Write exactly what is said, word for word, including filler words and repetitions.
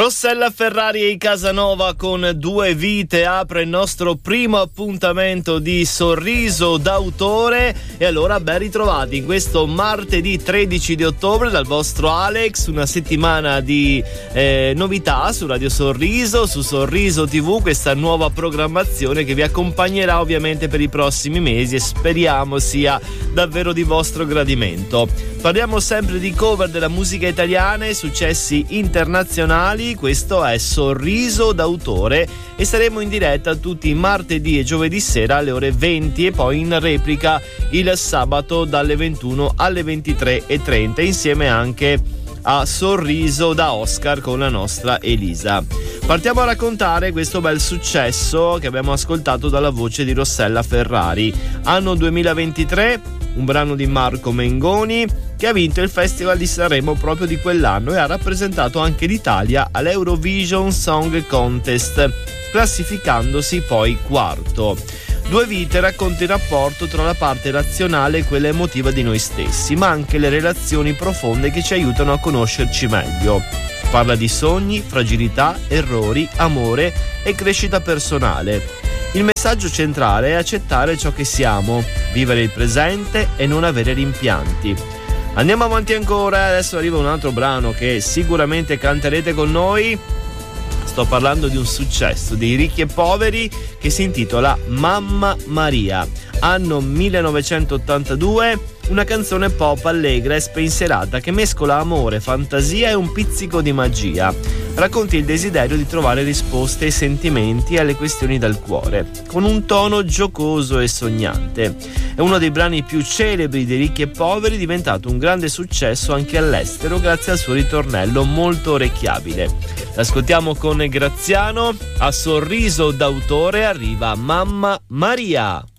Rossella Ferrari e Casanova con Due Vite apre il nostro primo appuntamento di Sorriso d'autore. E allora ben ritrovati in questo martedì tredici di ottobre dal vostro Alex, una settimana di eh, novità su Radio Sorriso, su Sorriso tivù, questa nuova programmazione che vi accompagnerà ovviamente per i prossimi mesi e speriamo sia davvero di vostro gradimento. Parliamo sempre di cover della musica italiana e successi internazionali. Questo è Sorriso d'autore e saremo in diretta tutti i martedì e giovedì sera alle ore venti e poi in replica il sabato dalle ventuno alle ventitré e trenta insieme anche a Sorriso da Oscar con la nostra Elisa. Partiamo a raccontare questo bel successo che abbiamo ascoltato dalla voce di Rossella Ferrari. Anno duemilaventitré, un brano di Marco Mengoni che ha vinto il Festival di Sanremo proprio di quell'anno e ha rappresentato anche l'Italia all'Eurovision Song Contest, classificandosi poi quarto. Due Vite racconta il rapporto tra la parte razionale e quella emotiva di noi stessi, ma anche le relazioni profonde che ci aiutano a conoscerci meglio. Parla di sogni, fragilità, errori, amore e crescita personale. Il messaggio centrale è accettare ciò che siamo, vivere il presente e non avere rimpianti. Andiamo avanti ancora, adesso arriva un altro brano che sicuramente canterete con noi. Sto parlando di un successo dei Ricchi e Poveri che si intitola Mamma Maria. Anno millenovecentottantadue, una canzone pop allegra e spensierata che mescola amore, fantasia e un pizzico di magia. Racconti il desiderio di trovare risposte ai sentimenti e alle questioni del cuore, con un tono giocoso e sognante. È uno dei brani più celebri dei Ricchi e Poveri, diventato un grande successo anche all'estero grazie al suo ritornello molto orecchiabile. L'ascoltiamo con Graziano, a Sorriso d'autore arriva Mamma Maria.